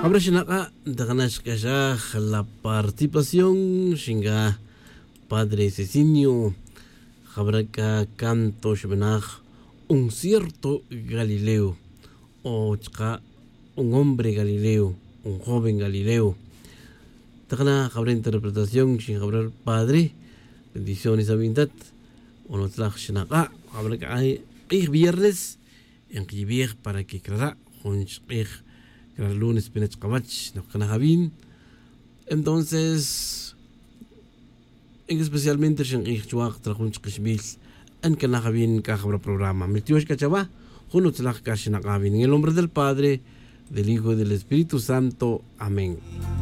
Abra shinaka daganas kasha la participación shinga Padre Cecinio Jabraca canto shbenaj un cierto Galileo o chka un hombre Galileo, un joven Galileo. Dagana jabra interpretación shin jabra Padre bendiciones a vindat o no tlaj shinaka jabra ay viernes en kibir para que crada junch el lunes pinach kabach no kana habin. Entonces especialmente shin chuak trajunch kishbil en kana habin ka jabra programa miltiosh kachaba junut tlaj ka shinaka habin en el nombre del Padre, del Hijo y del Espíritu Santo. Amén.